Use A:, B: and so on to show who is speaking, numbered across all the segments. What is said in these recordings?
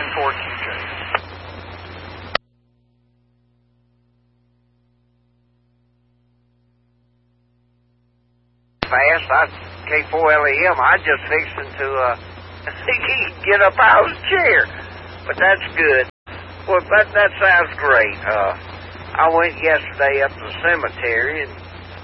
A: KN4QJ.
B: Fast, K4LEM, I just fixing to get up out of his chair. But that's good. Well, that sounds great. I went yesterday up to the cemetery, and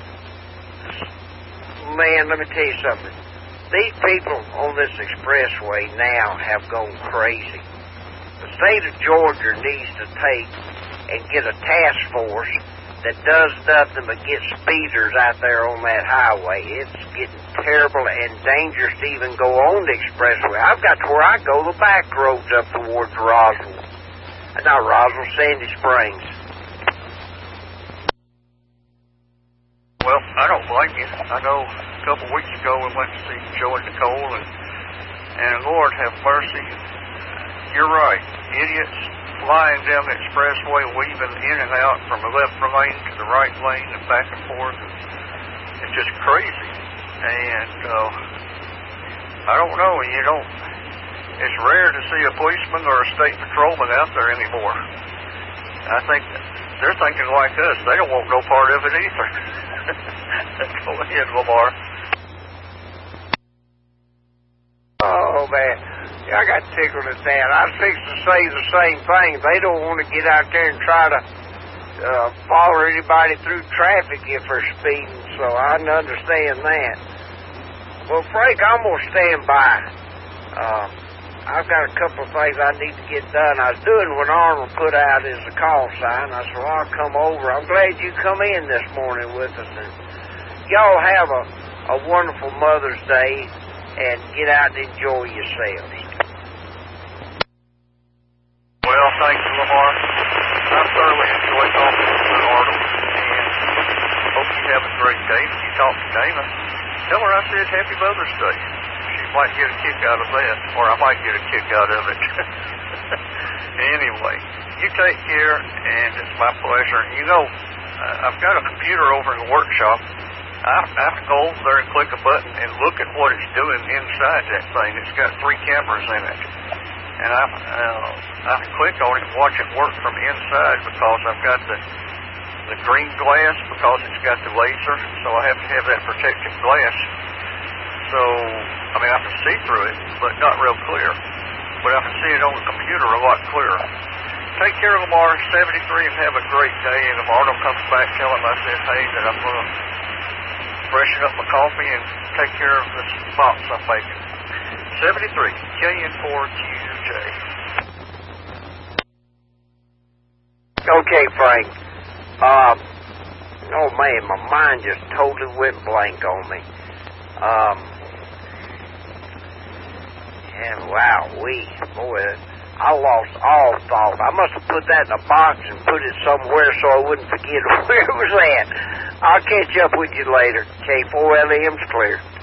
B: man, let me tell you something. These people on this expressway now have gone crazy. The state of Georgia needs to take and get a task force that does nothing but get speeders out there on that highway. It's getting terrible and dangerous to even go on the expressway. I've got to where I go the back roads up towards Roswell. Not Roswell, Sandy Springs.
A: Well, I don't blame you. I know a couple weeks ago we went to see Joe and Nicole, and Lord have mercy. You're right. Idiots flying down the expressway, weaving in and out from the left lane to the right lane and back and forth. It's just crazy. And I don't know. It's rare to see a policeman or a state patrolman out there anymore. I think they're thinking like us. They don't want no part of it either. Go ahead, Lamar.
B: Oh, man. I got tickled at that. I was fixing to say the same thing. They don't want to get out there and try to follow anybody through traffic if they're speeding, so I can understand that. Well, Frank, I'm going to stand by. I've got a couple of things I need to get done. I was doing what Arnold put out as a call sign. I said, well, I'll come over. I'm glad you come in this morning with us. And y'all have a wonderful Mother's Day and get out and enjoy yourselves.
A: Well, thank you, Lamar. I thoroughly enjoyed talking to Arnold, and hope you have a great day. When you talk to Dana, tell her I said Happy Mother's Day. She might get a kick out of that, or I might get a kick out of it. Anyway, you take care, and it's my pleasure. You know, I've got a computer over in the workshop. I have to go over there and click a button and look at what it's doing inside that thing. It's got 3 cameras in it. And I can click on it and watch it work from inside because I've got the green glass because it's got the laser, so I have to have that protective glass. So, I mean, I can see through it, but not real clear. But I can see it on the computer a lot clearer. Take care, Lamar, 73, and have a great day. And if Arnold comes back, tell him I said, hey, that I'm going to freshen up my coffee and take care of this box I'm making. 73, KN4QJ.
B: Okay, Frank. Oh, man, my mind just totally went blank on me. And boy, I lost all thought. I must have put that in a box and put it somewhere so I wouldn't forget where it was at. I'll catch up with you later. K4LEM's clear.